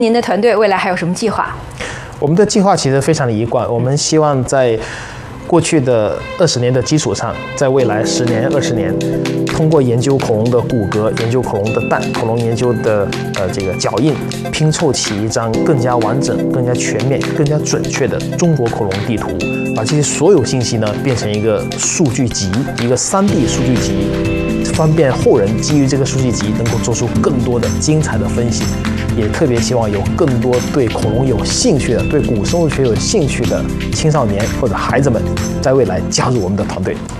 您的团队未来还有什么计划？ 我们的计划其实非常的一贯，我们希望在过去的20年的基础上，在未来10年、20年，通过研究恐龙的骨骼、研究恐龙的蛋、恐龙研究的这个脚印，拼凑起一张更加完整、更加全面、更加准确的中国恐龙地图，把这些所有信息呢变成一个数据集，一个3D 数据集，方便后人基于这个数据集能够做出更多的精彩的分析。也特别希望有更多对恐龙有兴趣的、对古生物学有兴趣的青少年或者孩子们，在未来加入我们的团队。